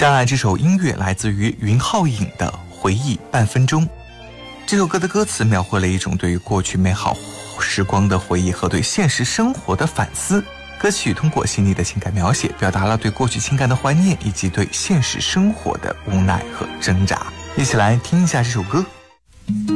接下来这首音乐来自于云浩颖的《回忆半分钟》。这首歌的歌词描绘了一种对于过去美好时光的回忆和对现实生活的反思。歌曲通过细腻的情感描写，表达了对过去情感的怀念，以及对现实生活的无奈和挣扎。一起来听一下这首歌。